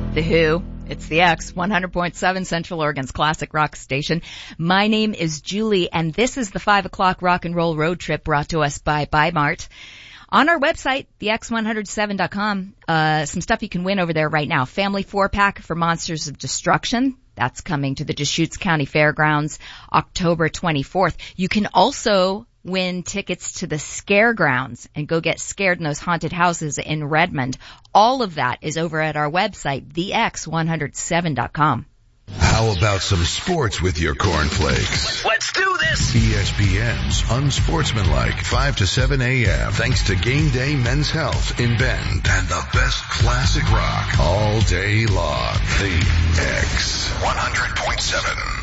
The Who. It's the X, 100.7 Central Oregon's classic rock station. My name is Julie, and this is the 5 o'clock rock and roll road trip brought to us by Mart. On our website, thex107.com, some stuff you can win over there right now. Family 4-pack for Monsters of Destruction. That's coming to the Deschutes County Fairgrounds October 24th. You can also win tickets to the Scaregrounds and go get scared in those haunted houses in Redmond. All of that is over at our website, thex107.com. How about some sports with your cornflakes? Let's do this! ESPN's Unsportsmanlike, 5 to 7 a.m. Thanks to Game Day Men's Health in Bend and the best classic rock all day long. The X 100.7.